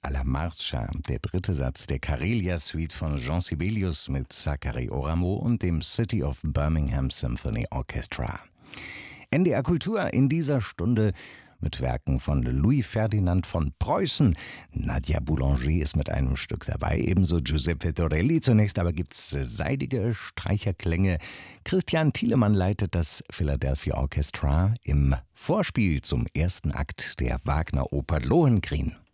alla Marcia, der dritte Satz der Karelia-Suite von Jean Sibelius mit Zachary Oramo und dem City of Birmingham Symphony Orchestra. NDR Kultur in dieser Stunde mit Werken von Louis Ferdinand von Preußen. Nadia Boulanger ist mit einem Stück dabei, ebenso Giuseppe Torelli. Zunächst aber gibt's seidige Streicherklänge. Christian Thielemann leitet das Philadelphia Orchestra im Vorspiel zum ersten Akt der Wagner-Oper Lohengrin.